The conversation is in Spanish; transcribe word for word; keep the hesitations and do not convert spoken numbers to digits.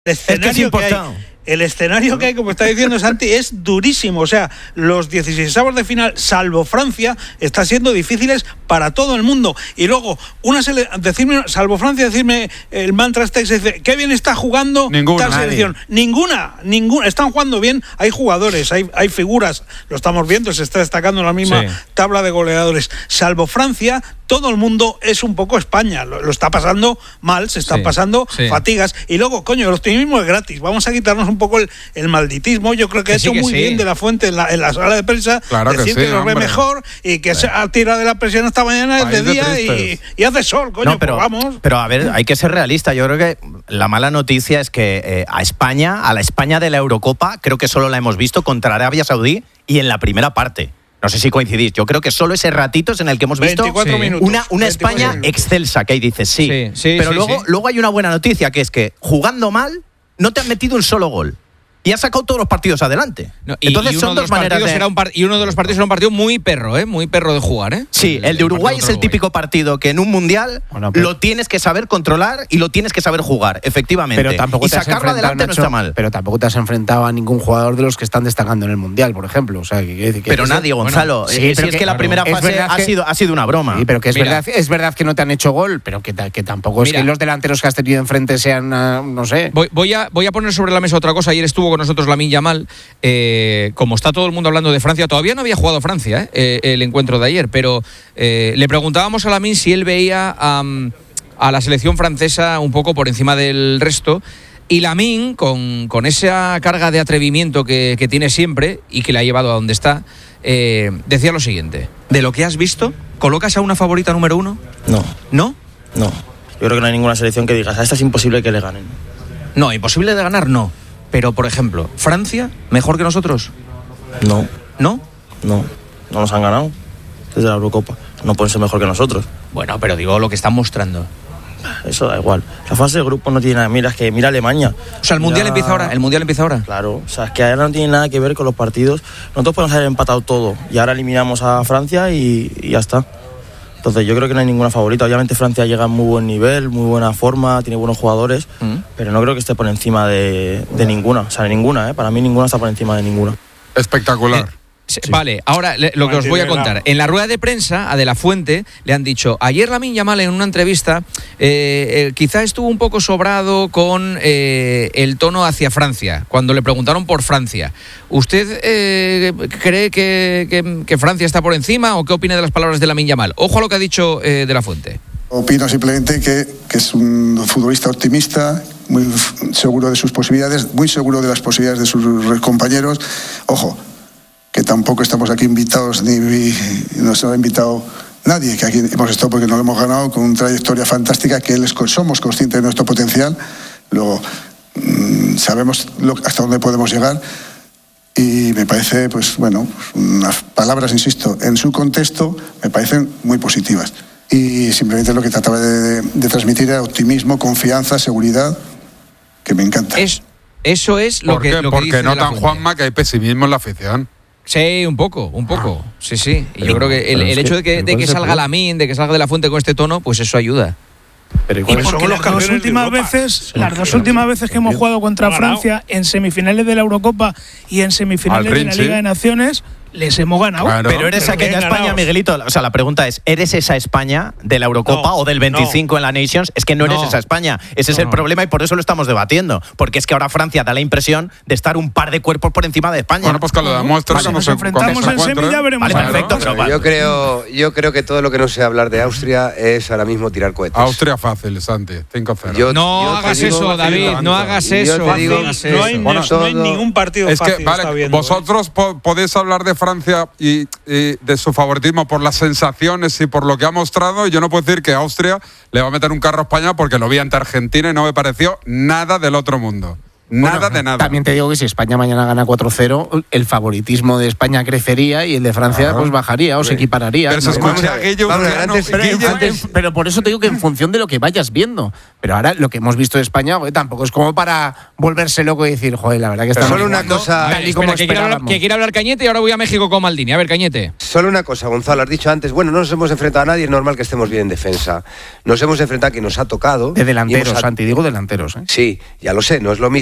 El escenario es que, que hay, el escenario que hay, como está diciendo Santi, es durísimo. O sea, los dieciseisavos de final, salvo Francia, está siendo difíciles para todo el mundo. Y luego, una sele- decirme, salvo Francia, decirme el mantra este que se dice, qué bien está jugando Ninguna, tal selección. Ninguna, ninguna. Están jugando bien, hay jugadores, hay, hay figuras, lo estamos viendo, se está destacando en la misma sí. tabla de goleadores. Salvo Francia, todo el mundo es un poco España, lo, lo está pasando mal, se están sí, pasando sí. fatigas. Y luego, coño, el optimismo es gratis, vamos a quitarnos un poco el, el malditismo. Yo creo que, que ha hecho sí, muy sí. bien de la Fuente en la, en la sala de prensa, claro decir que, que sí, lo ve mejor y que sí. se ha tirado de la presión esta mañana es de día y, y hace sol, coño, no, pero, pues vamos. Pero a ver, hay que ser realista. Yo creo que la mala noticia es que eh, a España, a la España de la Eurocopa, creo que solo la hemos visto contra Arabia Saudí y en la primera parte. No sé si coincidís. Yo creo que solo ese ratito es en el que hemos visto veinticuatro sí. minutos, una, una España minutos. excelsa, que ahí dices sí. sí, sí pero sí, luego, sí. luego hay una buena noticia, que es que jugando mal no te han metido un solo gol. Y ha sacado todos los partidos adelante. No, y, Entonces y son dos maneras de... Era un par- y uno de los partidos era un partido muy perro, ¿eh? Muy perro de jugar, ¿eh? Sí, el, el de Uruguay es el Uruguay. típico partido que en un mundial bueno, pero... lo tienes que saber controlar y lo tienes que saber jugar, efectivamente. Pero tampoco y te has sacarlo adelante Nacho, no está mal. Pero tampoco te has enfrentado a ningún jugador de los que están destacando en el mundial, por ejemplo. O sea, que, que, que pero ese... nadie, Gonzalo. Bueno, sí, eh, si es que, que la primera claro, fase ha, que... sido, ha sido una broma. Sí, pero que es Mira, verdad, es verdad que no te han hecho gol, pero que, que tampoco mira, es que los delanteros que has tenido enfrente sean, uh, no sé. Voy, voy, a, voy a poner sobre la mesa otra cosa. Ayer estuvo con nosotros Lamine Yamal. Eh, como está todo el mundo hablando de Francia, todavía no había jugado Francia eh, el encuentro de ayer, pero eh, le preguntábamos a Lamine si él veía um, a la selección francesa un poco por encima del resto, y Lamine, con, con esa carga de atrevimiento que, que tiene siempre y que le ha llevado a donde está, eh, decía lo siguiente: de lo que has visto, ¿colocas a una favorita número uno? No. ¿No? No. Yo creo que no hay ninguna selección que digas, a esta es imposible que le ganen. No, imposible de ganar no. Pero, por ejemplo, ¿Francia mejor que nosotros? No. ¿No? No. No nos han ganado desde la Eurocopa. No pueden ser mejor que nosotros. Bueno, pero digo lo que están mostrando. Eso da igual. La fase de grupo no tiene nada. Mira, es que mira Alemania. O sea, el Mundial mira... empieza ahora. El Mundial empieza ahora. Claro. O sea, es que ahora no tiene nada que ver con los partidos. Nosotros podemos haber empatado todo y ahora eliminamos a Francia y, y ya está. Entonces yo creo que no hay ninguna favorita. Obviamente Francia llega en muy buen nivel, muy buena forma, tiene buenos jugadores, mm. pero no creo que esté por encima de, de ninguna. O sea, de ninguna, ¿eh? Para mí ninguna está por encima de ninguna. Espectacular. Eh, Sí. Vale, ahora lo que os voy a contar. En la rueda de prensa a De La Fuente le han dicho, ayer Lamine Yamal en una entrevista eh, eh, quizá estuvo un poco sobrado con eh, el tono hacia Francia, cuando le preguntaron por Francia. ¿Usted eh, cree que, que, que Francia está por encima o qué opina de las palabras de Lamine Yamal? Ojo a lo que ha dicho eh, De La Fuente. Opino simplemente que, que es un futbolista optimista, muy seguro de sus posibilidades, muy seguro de las posibilidades de sus compañeros. Ojo, que tampoco estamos aquí invitados, ni, ni nos ha invitado nadie, que aquí hemos estado porque nos lo hemos ganado con una trayectoria fantástica, que él es, somos conscientes de nuestro potencial, luego mmm, sabemos lo, hasta dónde podemos llegar y me parece, pues bueno, unas palabras, insisto, en su contexto me parecen muy positivas y simplemente lo que trataba de, de, de transmitir era optimismo, confianza, seguridad, que me encanta. Es, eso es lo ¿Por que, qué? lo que Porque dice notan, Juanma, que hay pesimismo en la afición. Sí, un poco, un poco. Ah. Sí, sí. Y pero, yo creo que el, el hecho de que, de que salga puede. Lamine, de que salga De La Fuente con este tono, pues eso ayuda. Pero y porque las dos últimas veces, las dos últimas veces que hemos jugado contra Francia en semifinales de la Eurocopa y en semifinales de la Liga de Naciones, les hemos ganado. Claro. Pero eres pero aquella España, ganados. Miguelito. O sea, la pregunta es, ¿eres esa España de la Eurocopa no, o del veinticinco no. en la Nations? Es que no eres no. esa España. Ese no. es el problema y por eso lo estamos debatiendo. Porque es que ahora Francia da la impresión de estar un par de cuerpos por encima de España. Bueno, pues que lo demuestra. Vale, nos enfrentamos en semi, ya veremos. Vale, perfecto, pero vale. Yo creo, yo creo que todo lo que no sé hablar de Austria es ahora mismo tirar cohetes. Austria fácil, Santi. cinco cero. Yo, no yo hagas eso, digo, David. No hagas eso. Digo, no, hay, bueno, no hay ningún partido es fácil. Que, vale, está viendo, vosotros ¿eh? po- podéis hablar de Francia y Y de su favoritismo por las sensaciones y por lo que ha mostrado. Yo no puedo decir que Austria le va a meter un carro a España porque lo vi ante Argentina y no me pareció nada del otro mundo. Nada bueno, de nada. También te digo que si España mañana gana cuatro cero, el favoritismo de España crecería y el de Francia ah, pues bajaría o se equipararía. Pero, ¿no? escucha, Guillo, vamos, no, antes, pero, Guillo, antes, pero por eso te digo que en función de lo que vayas viendo. Pero ahora lo que hemos visto de España, joder, tampoco es como para volverse loco y decir, joder, la verdad que está solo una cosa. Tal y como espera, que, quiere hablar, que quiere hablar Cañete y ahora voy a México con Maldini. A ver, Cañete. Solo una cosa, Gonzalo, has dicho antes, bueno, no nos hemos enfrentado a nadie, es normal que estemos bien en defensa. Nos hemos enfrentado a quien nos ha tocado. De delanteros, a... Santi, digo delanteros. ¿eh? Sí, ya lo sé, no es lo mismo.